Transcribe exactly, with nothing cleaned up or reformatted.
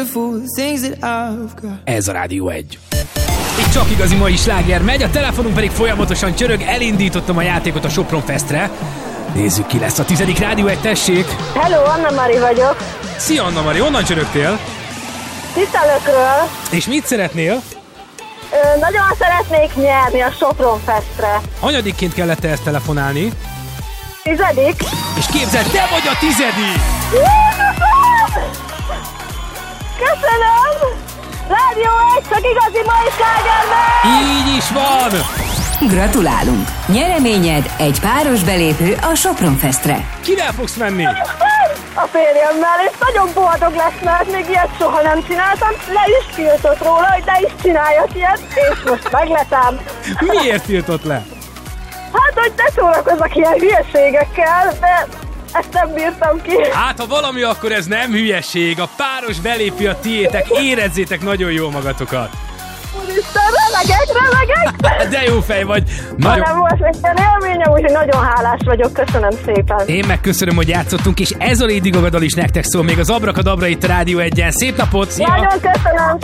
Ez a Rádió egy. Itt csak igazi mai sláger megy, a telefonunk pedig folyamatosan csörög, elindítottam a játékot a Sopron Festre. Nézzük, ki lesz a tizedik Rádió egy, tessék! Hello, Anna-Mari vagyok. Szia, Anna-Mari, honnan csörögtél? Tisztelőkről. És mit szeretnél? Ö, nagyon szeretnék nyerni a Sopron Festre. Hanyadikként kellett ezt telefonálni? Tizedik. És képzeld, te vagy a tizedik! Köszönöm! Rádió egy, csak igazi mai sláger megy! Így is van! Gratulálunk! Nyereményed egy páros belépő a Sopron Festre. Kivel fogsz menni? A férjemmel, és nagyon boldog lesz, mert még ilyet soha nem csináltam. Le is tiltott róla, hogy ne is csináljak ilyet, és most megletem. Miért tiltott le? Hát, hogy ne szórakozzak ilyen hülyeségekkel, de ezt nem bírtam ki. Hát, ha valami, akkor ez nem hülyeség. A páros belépő a tiétek, érezzétek nagyon jól magatokat. Úristen, remegek, remegek! De jó fej vagy. Nagyon... Nem volt egy ilyen élményem, úgyhogy nagyon hálás vagyok, köszönöm szépen. Én meg köszönöm, hogy játszottunk, és ez a Lady Gaga dal is nektek szól, még az Abrakadabra itt a Rádió egyen. Szép napot, szia! Nagyon köszönöm.